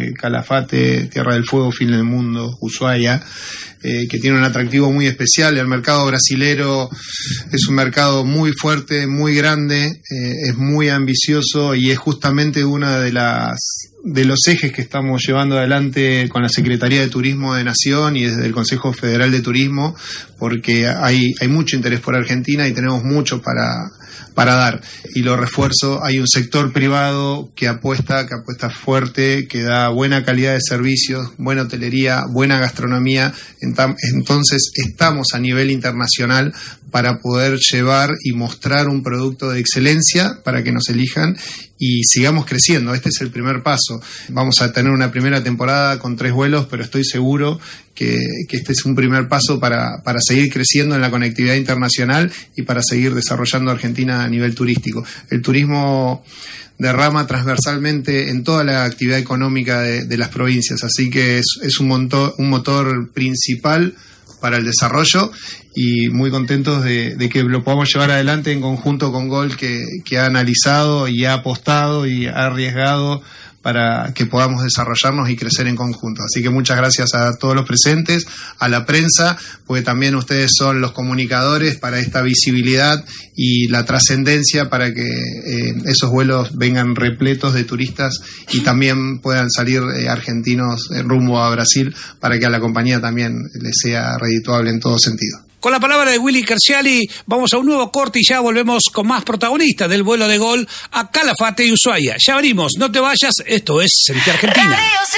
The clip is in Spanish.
Calafate, Tierra del Fuego, fin del mundo, Ushuaia, que tiene un atractivo muy especial. El mercado brasilero es un mercado muy fuerte, muy grande, es muy ambicioso y es justamente una de los ejes que estamos llevando adelante con la Secretaría de Turismo de Nación y desde el Consejo Federal de Turismo, porque hay mucho interés por Argentina y tenemos mucho para dar. Y lo refuerzo, hay un sector privado que apuesta fuerte, que da buena calidad de servicios, buena hotelería, buena gastronomía. Entonces estamos a nivel internacional para poder llevar y mostrar un producto de excelencia para que nos elijan y sigamos creciendo. Este es el primer paso. Vamos a tener una primera temporada con 3 vuelos, pero estoy seguro que este es un primer paso para seguir creciendo en la conectividad internacional y para seguir desarrollando Argentina a nivel turístico. El turismo derrama transversalmente en toda la actividad económica de las provincias, así que es un motor principal para el desarrollo y muy contentos de que lo podamos llevar adelante en conjunto con GOL, que ha analizado y ha apostado y ha arriesgado para que podamos desarrollarnos y crecer en conjunto. Así que muchas gracias a todos los presentes, a la prensa, porque también ustedes son los comunicadores para esta visibilidad y la trascendencia para que esos vuelos vengan repletos de turistas y también puedan salir argentinos rumbo a Brasil para que a la compañía también les sea redituable en todo sentido. Con la palabra de Willy Kerciali, vamos a un nuevo corte y ya volvemos con más protagonistas del vuelo de GOL a Calafate y Ushuaia. Ya venimos, no te vayas, esto es Sentir Argentina.